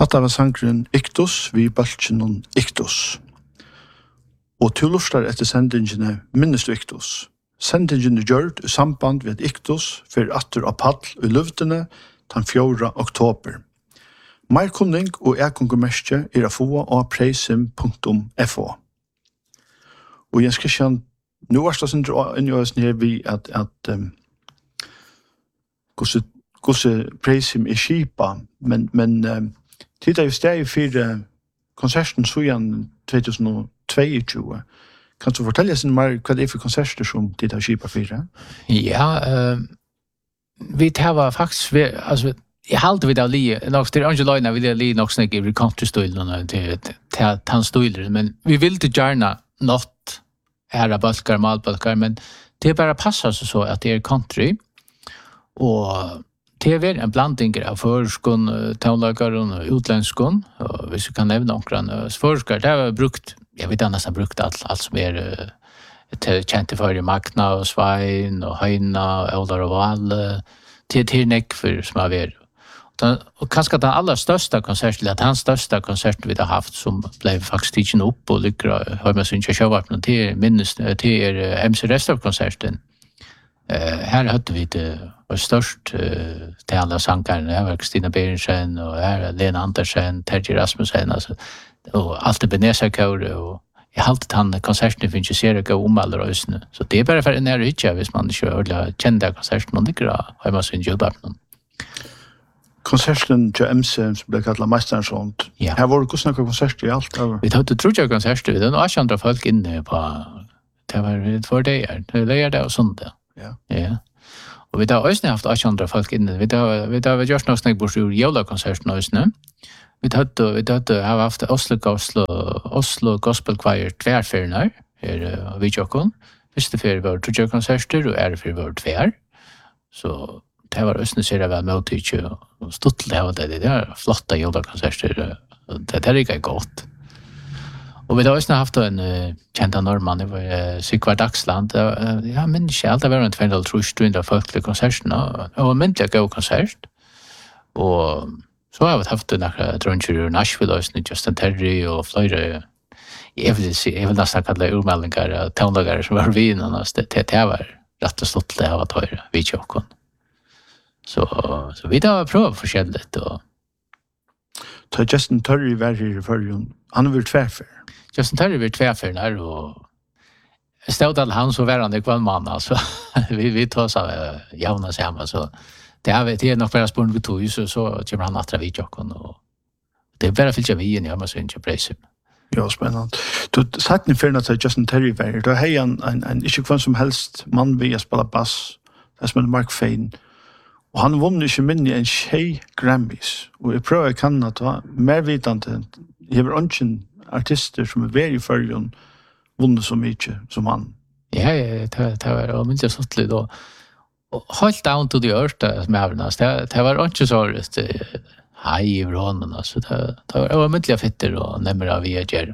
Hatta var sangren Iktus vi Balchinon Iktus. Og til lustar etter sendingene minnes du Iktus. Sendingene gjørt i samband ved Iktus for atter av pall i luftene den 4. oktober. Mer kunning og ekongomerskje er å få av preisim.fo. Og Jens Christian, nå er det sånn inni oss nere vi at hvordan preisim er skipa, men tid er jo steg for konserten Sujan 2022. Kan du fortelle oss mer hva det er for konserter som tid er skipa for? Ja, vi tar faktisk, altså, jeg halte vid av li, det er ikke løgnet vid av li nok snakke i country-stolen til tannstoler, men vi vil ikke gjerne nått æra balkar, malbalkar, men det bare passer så at det er country, og det er en blanding av forskon, taunlagaren og utlandskon, og hvis vi kan nevne noen forskar, det har brukt, jeg vet nesten brukt alt som er kjent for i Magna og Svein og Høyna og Øvlar og Valle, til nekfer som har vært. Og kanskje den aller største konserten, eller den største konserten vi har haft, som ble faktisk tidsen opp og lykker, har man synes jeg sjøvapnen til MC Restav-konserten. Her hadde vi det var størst til alle sangerne. Her var Kristina Berensen, og her er Lena Andersen, Terje Rasmussen, altså, og alt det Beneser-kåret, og jeg halte den konserten finnes ikke ser ikke om alle røysene. Så det er bare for en nære ikke, hvis man ikke har kjent den konserten, og lykker har man synes sjøvapnen. Konserten til MC som ble kallet Meisterens Hånd. Ja. Her var det hvordan noen konserter i alt? Vi hadde trodde konserter, vi hadde noen andre folk inne på, det var for det her, det er det og sånt. Ja. Ja. Og vi har også haft andre folk inne, vi har gjort noe snakk bort ur jævla-konserten også. Vi hadde haft Oslo Gospel Choir tverferner her ved Jokon. Første ferie var trodde konserter, og æreferie var tver. Så det var også ser jeg vel med til og stått til det er flotte jobberkonserter, det er ikke godt. Og vi har også haft en kjent norrmann, det var Sigvard Dagsland, ja, men ikke alt, det var en 200 folkelige konserten, og det var en myndelig god konsert, og så har vi haft noen dronjer i Nashville, også Justin Terry og flere, jeg vil nesten kalle det urmeldinger og taunlagere som var vinen, det var rett og slett det av at høyre, vi tjokken. Så vi har prøvet forskjelligt. Så Justin Terry var her i førjen, han har vært tverfer? Justin Terry var tverfer der, og jeg stod til han så var han ikke en mann, altså. Vi tar seg jævna sammen, så det er nok bare spørsmål vi tog, så kommer han atra vidjokken, og det er bare fyllt av vien, ja, man synes ikke presim. Ja, spennende. Du satt i ferien til Justin Terry var her, da har en ikke hvem som helst mann ved å spille bass, det er som en Mark Fein, og han vunnet ikke minne en 6 Grammys, og jeg prøver kan at det var mer vidande, jeg har ikke artister som er veldig i førjen vunnet så mye som han. Ja, det var minst jeg satt litt, og helt down to the earth med det var ikke så hei i vrånen, så det var myndelig fitter og nemmere vi gjør.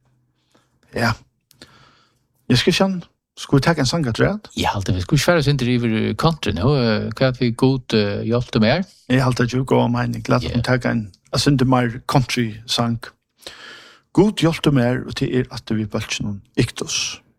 Ja. Jeg skal kjenne, skal vi ta en sang, tror jeg? Jeg halte vi skulle svære oss intervjuer country nå, hva vi god hjelpte med? Jeg halte ikke gå av mening, glad at vi ta en synte mer country sang. God hjelpte med, og til at vi bølger noen Iktus.